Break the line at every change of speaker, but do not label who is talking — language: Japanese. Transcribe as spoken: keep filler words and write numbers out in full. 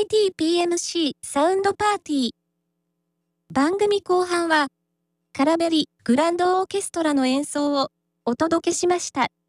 ティーピーエムシー サウンドパーティー。番組後半は、カラベリグランドオーケストラの演奏をお届けしました。